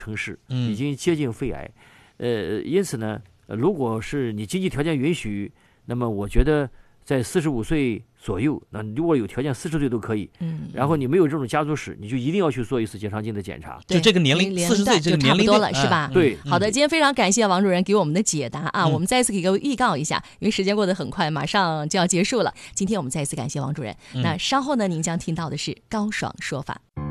城市，已经接近肺癌。因此呢，如果是你经济条件允许，那么我觉得在45岁左右，那如果有条件40岁都可以。然后你没有这种家族史，你就一定要去做一次结肠镜的检查。 就这个年龄，40岁这个年龄就差不多了，是吧？ 对。 好的，今天非常感谢王主任给我们的解答啊！我们再一次给各位预告一下，因为时间过得很快，马上就要结束了。今天我们再一次感谢王主任。那稍后呢，您将听到的是高爽说法。